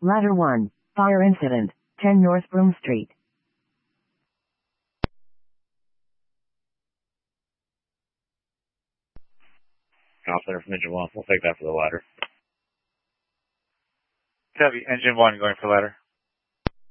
Ladder 1. Fire incident. 10 North Broome Street. Call center from Engine 1. We'll take that for the ladder. Copy. Engine 1 going for ladder.